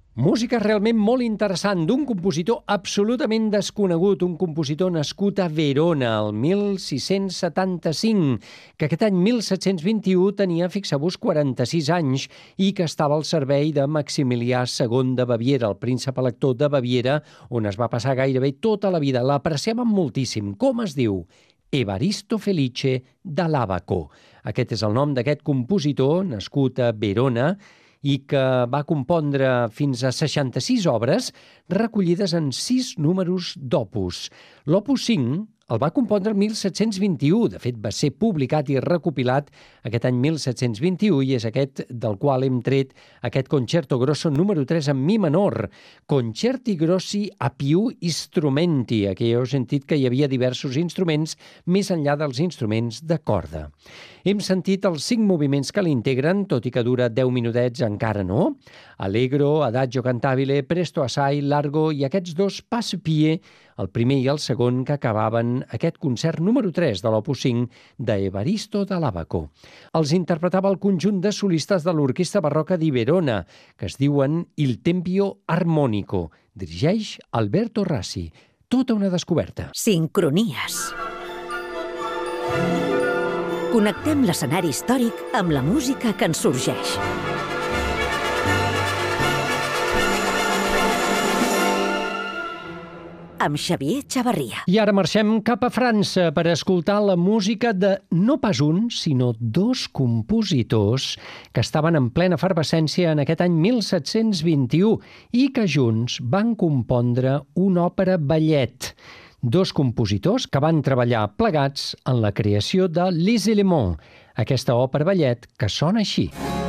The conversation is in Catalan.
Música realment molt interessant d'un compositor absolutament desconegut, un compositor nascut a Verona el 1675, que aquest any 1721 tenia, fixeu-vos, 46 anys i que estava al servei de Maximilià II de Baviera, el príncep elector de Baviera, on es va passar gairebé tota la vida. L'apreciaven moltíssim. Com es diu? Evaristo Felice dall'Abaco. Aquest és el nom d'aquest compositor, nascut a Verona, i que va compondre fins a 66 obres recollides en 6 números d'opus. L'opus 5 el va compondre el 1721, de fet va ser publicat i recopilat aquest any 1721 i és aquest del qual hem tret aquest Concerto Grosso número 3 en mi menor, Concerti Grossi a più strumenti, aquí heu sentit que hi havia diversos instruments més enllà dels instruments de corda. Hem sentit els 5 moviments que l'integren, tot i que dura 10 minutets encara no. Allegro, Adagio cantabile, Presto assai, Largo i aquests 2 passepied, el primer i el segon, que acabaven aquest concert número 3 de l'Opus 5 d'Evaristo dall'Abaco. Els interpretava el conjunt de solistes de l'Orquestra Barroca di Verona, que es diuen Il Tempio Armonico. Dirigeix Alberto Rassi. Tota una descoberta. Sincronies. Connectem l'escenari històric amb la música que ens sorgeix. Amb Xavier Chavarria. I ara marxem cap a França per escoltar la música de no pas un, sinó 2 compositors que estaven en plena efervescència en aquest any 1721 i que junts van compondre una òpera ballet. 2 compositors que van treballar plegats en la creació de Les Éléments, aquesta òpera ballet que sona així.